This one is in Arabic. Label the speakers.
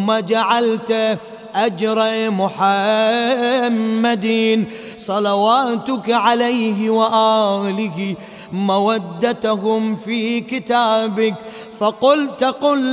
Speaker 1: ثم جعلت أجر محمد صلواتك عليه وآله مودتهم في كتابك، فقلت قل